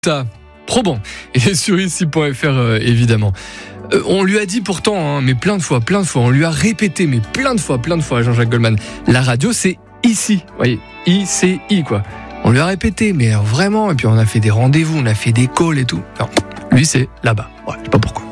Probant. Et sur ici.fr évidemment. On lui a dit pourtant, mais plein de fois, on lui a répété, mais plein de fois à Jean-Jacques Goldman. La radio, c'est ici. Vous voyez, ICI quoi. On lui a répété, mais vraiment, et puis on a fait des rendez-vous, on a fait des calls et tout. Non, lui c'est là-bas. Ouais, je sais pas pourquoi.